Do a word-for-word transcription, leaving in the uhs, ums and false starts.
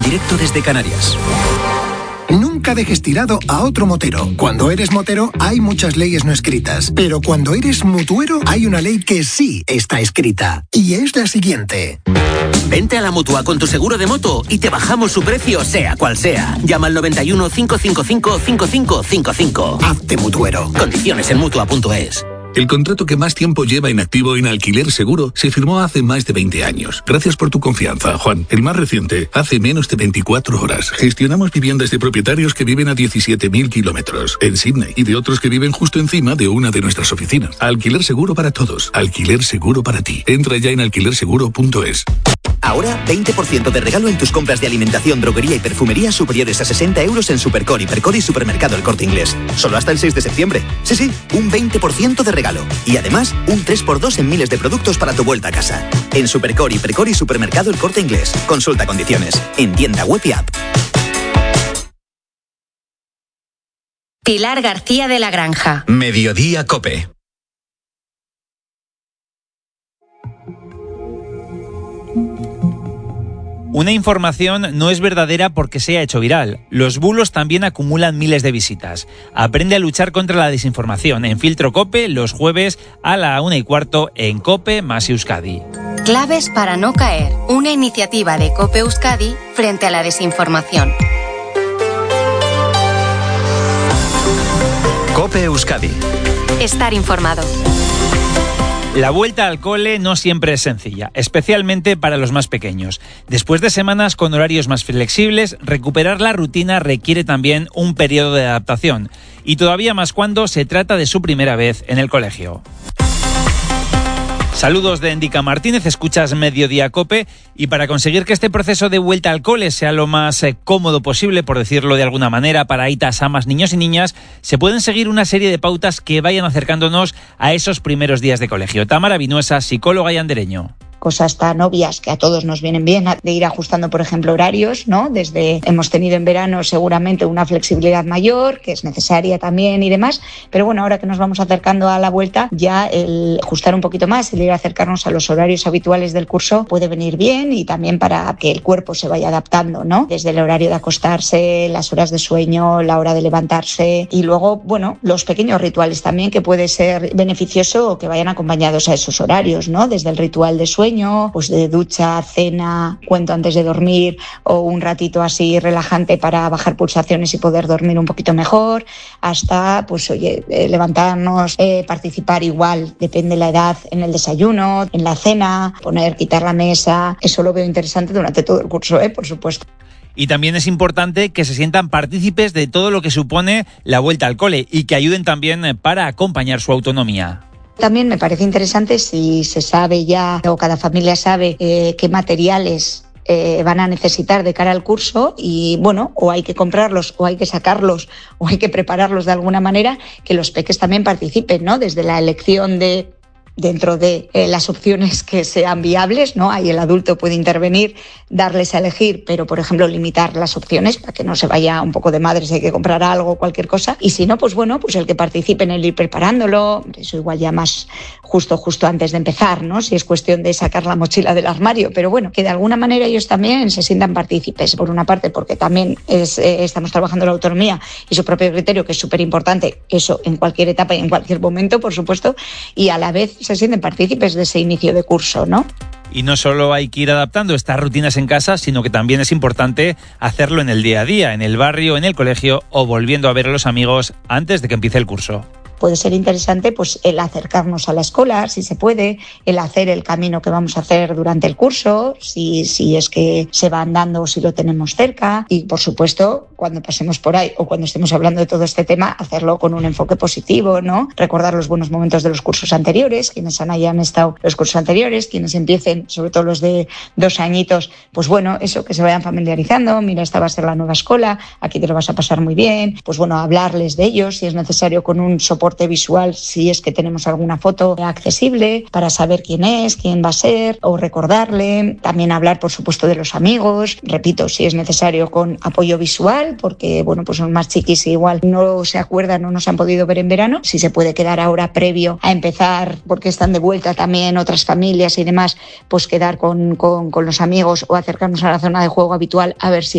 directo desde Canarias. Nunca dejes tirado a otro motero. Cuando eres motero hay muchas leyes no escritas, pero cuando eres mutuero hay una ley que sí está escrita, y es la siguiente. Vente a la Mutua con tu seguro de moto y te bajamos su precio sea cual sea. Llama al noventa y uno, cinco cinco cinco, cinco cinco cinco cinco. Hazte mutuero. Condiciones en mutua punto es. El contrato que más tiempo lleva inactivo en Alquiler Seguro se firmó hace más de veinte años. Gracias por tu confianza, Juan. El más reciente, hace menos de veinticuatro horas. Gestionamos viviendas de propietarios que viven a diecisiete mil kilómetros en Sydney y de otros que viven justo encima de una de nuestras oficinas. Alquiler Seguro para todos. Alquiler Seguro para ti. Entra ya en alquiler seguro punto es. Ahora, veinte por ciento de regalo en tus compras de alimentación, droguería y perfumería superiores a sesenta euros en Supercore, Hipercore y Supermercado El Corte Inglés. Solo hasta el seis de septiembre. Sí, sí, un veinte por ciento de regalo. Y además, un tres por dos en miles de productos para tu vuelta a casa. En Supercore, Hipercore y Supermercado El Corte Inglés. Consulta condiciones. En tienda web y app. Pilar García de la Granja. Mediodía Cope. Una información no es verdadera porque se ha hecho viral. Los bulos también acumulan miles de visitas. Aprende a luchar contra la desinformación en Filtro Cope los jueves a la una y cuarto en Cope más Euskadi. Claves para no caer. Una iniciativa de Cope Euskadi frente a la desinformación. Cope Euskadi. Estar informado. La vuelta al cole no siempre es sencilla, especialmente para los más pequeños. Después de semanas con horarios más flexibles, recuperar la rutina requiere también un periodo de adaptación, y todavía más cuando se trata de su primera vez en el colegio. Saludos de Endica Martínez, escuchas Mediodía Cope, y para conseguir que este proceso de vuelta al cole sea lo más eh, cómodo posible, por decirlo de alguna manera, para aitas, amas, niños y niñas, se pueden seguir una serie de pautas que vayan acercándonos a esos primeros días de colegio. Tamara Vinuesa, psicóloga y andereño. Cosas tan obvias que a todos nos vienen bien, de ir ajustando, por ejemplo, horarios, ¿no? Desde, hemos tenido en verano seguramente una flexibilidad mayor, que es necesaria también y demás, pero bueno, ahora que nos vamos acercando a la vuelta, ya el ajustar un poquito más, el ir a acercarnos a los horarios habituales del curso puede venir bien, y también para que el cuerpo se vaya adaptando, ¿no? Desde el horario de acostarse, las horas de sueño, la hora de levantarse, y luego, bueno, los pequeños rituales también, que puede ser beneficioso que vayan acompañados a esos horarios, ¿no? Desde el ritual de sueño, pues de ducha, cena, cuento antes de dormir, o un ratito así relajante para bajar pulsaciones y poder dormir un poquito mejor, hasta pues oye, eh, levantarnos, eh, participar igual, depende de la edad, en el desayuno, en la cena, poner, quitar la mesa. Eso lo veo interesante durante todo el curso, ¿eh? Por supuesto. Y también es importante que se sientan partícipes de todo lo que supone la vuelta al cole y que ayuden también para acompañar su autonomía. También me parece interesante si se sabe ya, o cada familia sabe eh, qué materiales eh, van a necesitar de cara al curso, y bueno, o hay que comprarlos, o hay que sacarlos, o hay que prepararlos de alguna manera, que los peques también participen, ¿no? Desde la elección de dentro de eh, las opciones que sean viables, ¿no? Ahí el adulto puede intervenir, darles a elegir, pero por ejemplo limitar las opciones para que no se vaya un poco de madre si hay que comprar algo, cualquier cosa, y si no, pues bueno, pues el que participe en el ir preparándolo, eso igual ya más justo justo antes de empezar, ¿no? Si es cuestión de sacar la mochila del armario, pero bueno, que de alguna manera ellos también se sientan partícipes, por una parte porque también es, eh, estamos trabajando la autonomía y su propio criterio, que es súper importante, eso en cualquier etapa y en cualquier momento, por supuesto, y a la vez se sienten partícipes de ese inicio de curso, ¿no? Y no solo hay que ir adaptando estas rutinas en casa, sino que también es importante hacerlo en el día a día, en el barrio, en el colegio o volviendo a ver a los amigos antes de que empiece el curso. Puede ser interesante pues el acercarnos a la escuela, si se puede, el hacer el camino que vamos a hacer durante el curso, si, si es que se va andando o si lo tenemos cerca, y por supuesto cuando pasemos por ahí o cuando estemos hablando de todo este tema, hacerlo con un enfoque positivo, ¿no? Recordar los buenos momentos de los cursos anteriores, quienes hayan estado los cursos anteriores, quienes empiecen, sobre todo los de dos añitos, pues bueno, eso, que se vayan familiarizando, mira, esta va a ser la nueva escuela, aquí te lo vas a pasar muy bien, pues bueno, hablarles de ellos, si es necesario con un soporte visual, si es que tenemos alguna foto accesible para saber quién es, quién va a ser, o recordarle. También hablar, por supuesto, de los amigos, repito, si es necesario con apoyo visual, porque bueno, pues son más chiquis y igual no se acuerdan, no nos han podido ver en verano, si se puede quedar ahora previo a empezar, porque están de vuelta también otras familias y demás, pues quedar con, con, con los amigos o acercarnos a la zona de juego habitual a ver si